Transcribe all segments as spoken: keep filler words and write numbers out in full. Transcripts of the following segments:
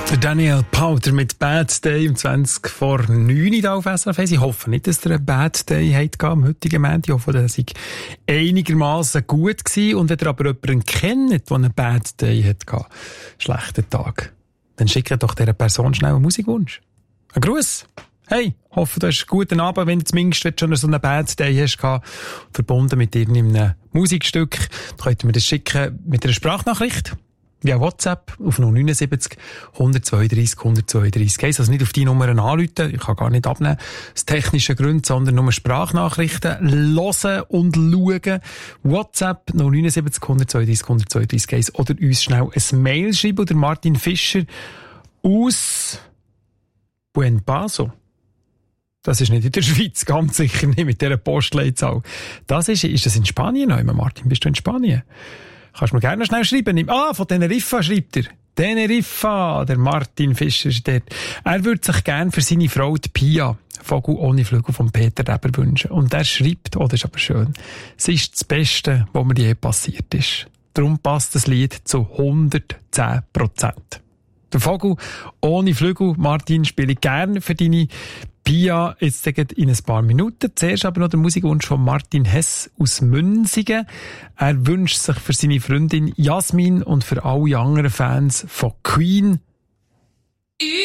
Der Daniel Powder mit Bad Day um zwanzig vor neun hier auf S R F. Ich hoffe nicht, dass ihr einen Bad Day habt am heutigen Montag. Ich hoffe, dass ich einigermaßen gut war. Und wenn ihr aber jemanden kennt, der einen Bad Day hatte, schlechten Tag, dann schickt doch dieser Person schnell einen Musikwunsch. Ein Gruß. Hey, hoffe, du hast einen guten Abend, wenn du zumindest schon so einen Bad Day hast, verbunden mit irgendeinem Musikstück. Dann könnt ihr mir das schicken mit einer Sprachnachricht. Via WhatsApp auf null neun sieben null eins zwei drei eins null zwei drei eins. Also nicht auf die Nummern anrufen, ich kann gar nicht abnehmen, aus technischen Gründen, sondern nur Sprachnachrichten hören und schauen. WhatsApp null neun sieben null zwei drei eins null zwei drei eins oder uns schnell ein Mail schreiben. Oder Martin Fischer aus Buen Paso. Das ist nicht in der Schweiz, ganz sicher nicht mit dieser Postleitzahl. Das ist, ist das in Spanien noch? Martin, bist du in Spanien? Kannst du mir gerne schnell schreiben. Ah, von Teneriffa schreibt er. Teneriffa, der Martin Fischer ist dort. Er würde sich gerne für seine Frau, die Pia, Vogel ohne Flügel von Peter Reber wünschen. Und er schreibt, oh, das ist aber schön, es ist das Beste, was mir je passiert ist. Darum passt das Lied zu hundertzehn Prozent. Der Vogel ohne Flügel, Martin, spiele ich gerne für deine Pia jetzt in ein paar Minuten. Zuerst aber noch der Musikwunsch von Martin Hess aus Münzigen. Er wünscht sich für seine Freundin Jasmin und für alle anderen Fans von Queen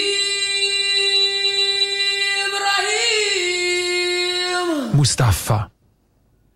Ibrahim Mustafa.